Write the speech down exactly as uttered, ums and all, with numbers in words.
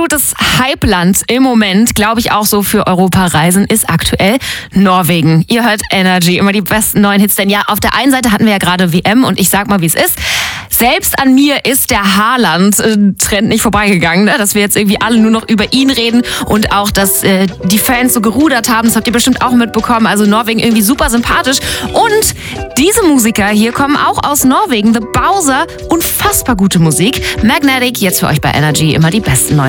absolutes Hypeland im Moment, glaube ich auch so für Europareisen, ist aktuell Norwegen. Ihr hört Energy, immer die besten neuen Hits. Denn ja, auf der einen Seite hatten wir ja gerade W M und ich sag mal, wie es ist. Selbst an mir ist der Haaland-Trend nicht vorbeigegangen, ne? Dass wir jetzt irgendwie alle nur noch über ihn reden und auch, dass äh, die Fans so gerudert haben. Das habt ihr bestimmt auch mitbekommen. Also Norwegen irgendwie super sympathisch. Und diese Musiker hier kommen auch aus Norwegen. The Bowser, unfassbar gute Musik. Magnetic, jetzt für euch bei Energy, immer die besten neuen